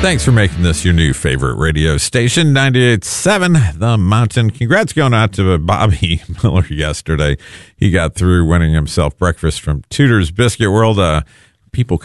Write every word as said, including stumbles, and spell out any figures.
Thanks for making this your new favorite radio station, ninety-eight point seven The Mountain. Congrats going out to Bobby Miller yesterday. He got through winning himself breakfast from Tudor's Biscuit World. Uh, people